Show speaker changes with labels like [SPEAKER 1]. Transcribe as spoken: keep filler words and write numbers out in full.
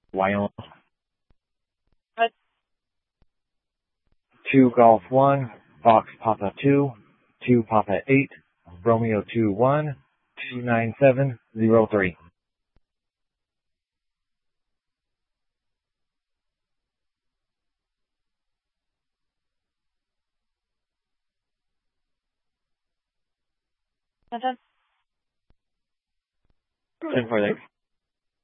[SPEAKER 1] Wyoming.
[SPEAKER 2] What?
[SPEAKER 1] two Golf one, Fox Papa two, two Papa eight, Romeo two one, two nine seven zero three.
[SPEAKER 2] Nothing.
[SPEAKER 1] ten four, thanks.